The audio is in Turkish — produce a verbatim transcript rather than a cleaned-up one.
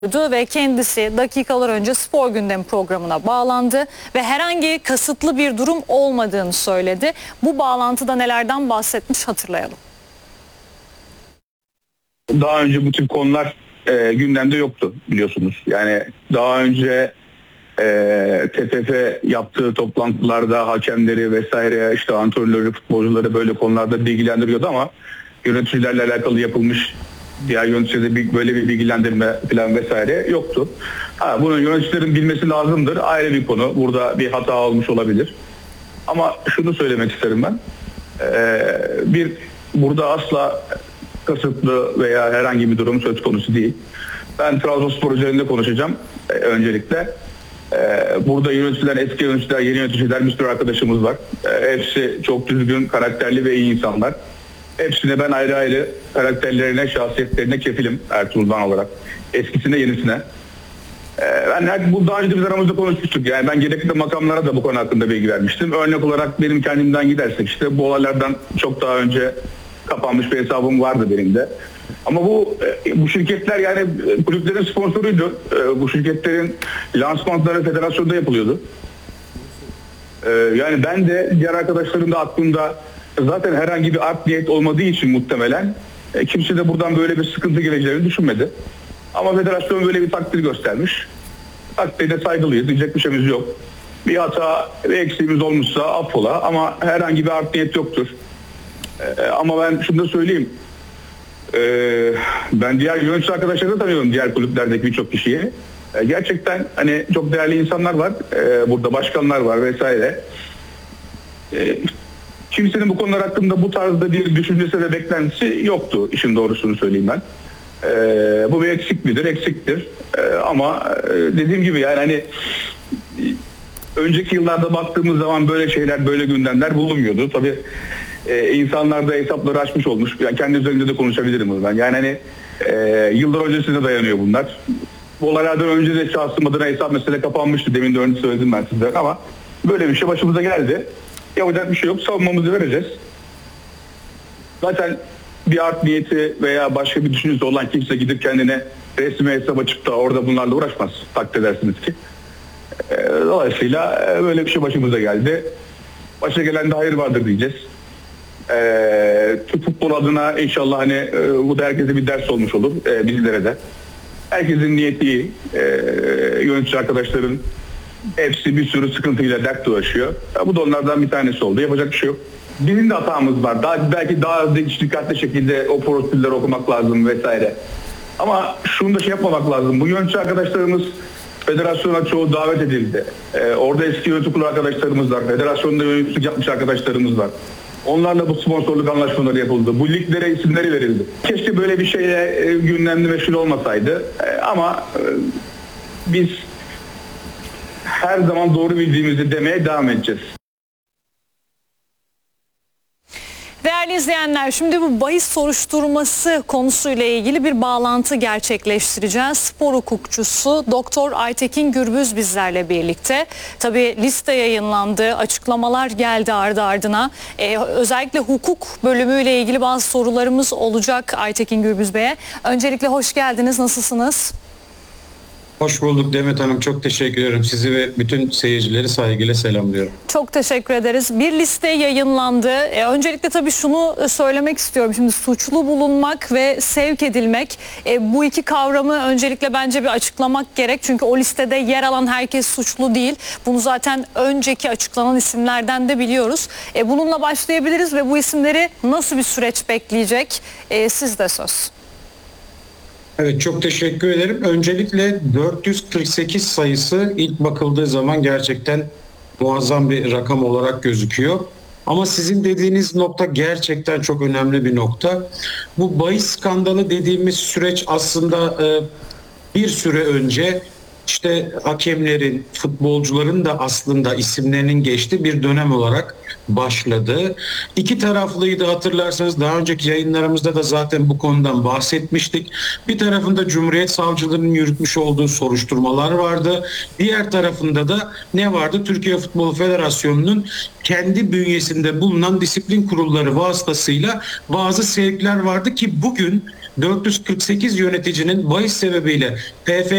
ve kendisi dakikalar önce Spor Gündemi programına bağlandı ve herhangi kasıtlı bir durum olmadığını söyledi. Bu bağlantıda nelerden bahsetmiş hatırlayalım. Daha önce bu tip konular e, gündemde yoktu biliyorsunuz. Yani daha önce e, T F F yaptığı toplantılarda hakemleri vesaire, işte antrenörleri, futbolcuları böyle konularda bilgilendiriyordu ama yöneticilerle alakalı yapılmış diğer yöneticilerde böyle bir bilgilendirme falan vesaire yoktu. Ha, bunu yöneticilerin bilmesi lazımdır. Ayrı bir konu. Burada bir hata olmuş olabilir. Ama şunu söylemek isterim ben. Ee, bir burada asla kasıtlı veya herhangi bir durum söz konusu değil. Ben Trabzonspor üzerinde konuşacağım ee, öncelikle. Ee, burada yöneticiler, eski yöneticiler, yeni yöneticiler, bir sürü arkadaşımız var. Ee, hepsi çok düzgün, karakterli ve iyi insanlar. Hepsine ben ayrı ayrı karakterlerine, şahsiyetlerine kefilim Ertuğrul'dan olarak. Eskisine, yenisine. Ee, ben her, bu daha önce de biz aramızda konuşmuştuk. Yani ben gerekli makamlara da bu konu hakkında bilgi vermiştim. Örnek olarak benim kendimden gidersek işte bu olaylardan çok daha önce kapanmış bir hesabım vardı benim de. Ama bu bu şirketler yani kulüplerin sponsoruydu. Bu şirketlerin lansmanları federasyonda yapılıyordu. Yani ben de diğer arkadaşlarım da aklımda zaten herhangi bir art niyet olmadığı için muhtemelen kimse de buradan böyle bir sıkıntı geleceğini düşünmedi. Ama federasyon böyle bir takdir göstermiş. Takdirine saygılıyız. Diyecek bir şeyimiz yok. Bir hata ve eksiğimiz olmuşsa affola ama herhangi bir art niyet yoktur. Ee, ama ben şunu da söyleyeyim. Ee, ben diğer yönetici arkadaşları da tanıyorum, diğer kulüplerdeki birçok kişiyi. Ee, gerçekten hani çok değerli insanlar var. Ee, burada başkanlar var vesaire. Ee, kimsenin bu konular hakkında bu tarzda bir düşüncesi ve beklentisi yoktu. İşin doğrusunu söyleyeyim ben. Ee, bu bir eksik midir? Eksiktir. Ee, ama e, dediğim gibi yani hani önceki yıllarda baktığımız zaman böyle şeyler, böyle gündemler bulunmuyordu. Tabii e, insanlar da hesapları açmış olmuş. Yani kendi üzerinde de konuşabilirim ben. Yani hani e, yıllar öncesine dayanıyor bunlar. Bu olaylardan önce de şahsım adına hesap mesele kapanmıştı. Demin de önce söyledim ben size ama böyle bir şey başımıza geldi. Yapacak bir şey yok. Savunmamızı vereceğiz. Zaten bir art niyeti veya başka bir düşüncesi olan kimse gidip kendine resmi hesap açıp da orada bunlarla uğraşmaz. Takdir edersiniz ki. Dolayısıyla böyle bir şey başımıza geldi. Başa gelen de hayır vardır diyeceğiz. Ee, futbol adına inşallah hani e, bu da herkese bir ders olmuş olur. E, bizlere de. Herkesin niyeti iyi. E, yönetici arkadaşların hepsi bir sürü sıkıntıyla dert uğraşıyor. Ya, bu da onlardan bir tanesi oldu. Yapacak bir şey yok. Bizim de hatamız var. Daha, belki daha dikkatli şekilde o prosedürleri okumak lazım vesaire. Ama şunu da şey yapmamak lazım. Bu yönetici arkadaşlarımız federasyona çoğu davet edildi. Ee, orada eski yönetim kurulu arkadaşlarımız var. Federasyonda yöneticilik yapmış arkadaşlarımız var. Onlarla bu sponsorluk anlaşmaları yapıldı. Bu liglere isimleri verildi. Keşke böyle bir şeye e, gündemli meşgul olmasaydı. E, ama e, biz her zaman doğru bildiğimizi demeye devam edeceğiz. Değerli izleyenler, şimdi bu bahis soruşturması konusuyla ilgili bir bağlantı gerçekleştireceğiz. Spor hukukçusu Doktor Aytekin Gürbüz bizlerle birlikte. Tabii liste yayınlandı, açıklamalar geldi ardı ardına. Ee, özellikle hukuk bölümüyle ilgili bazı sorularımız olacak Aytekin Gürbüz Bey'e. Öncelikle hoş geldiniz, nasılsınız? Hoş bulduk Demet Hanım. Çok teşekkür ederim. Sizi ve bütün seyircileri saygıyla selamlıyorum. Çok teşekkür ederiz. Bir liste yayınlandı. Ee, öncelikle tabii şunu söylemek istiyorum. Şimdi suçlu bulunmak ve sevk edilmek. E, bu iki kavramı öncelikle bence bir açıklamak gerek. Çünkü o listede yer alan herkes suçlu değil. Bunu zaten önceki açıklanan isimlerden de biliyoruz. E, bununla başlayabiliriz ve bu isimleri nasıl bir süreç bekleyecek? E, sizde söz. Evet, çok teşekkür ederim. Öncelikle dört yüz kırk sekiz sayısı ilk bakıldığı zaman gerçekten muazzam bir rakam olarak gözüküyor. Ama sizin dediğiniz nokta gerçekten çok önemli bir nokta. Bu bahis skandalı dediğimiz süreç aslında e, bir süre önce işte hakemlerin, futbolcuların da aslında isimlerinin geçtiği bir dönem olarak başladı. İki taraflıydı, hatırlarsanız daha önceki yayınlarımızda da zaten bu konudan bahsetmiştik. Bir tarafında Cumhuriyet Savcılığı'nın yürütmüş olduğu soruşturmalar vardı. Diğer tarafında da ne vardı? Türkiye Futbol Federasyonu'nun kendi bünyesinde bulunan disiplin kurulları vasıtasıyla bazı sevkler vardı ki bugün dört yüz kırk sekiz yöneticinin bahis sebebiyle T F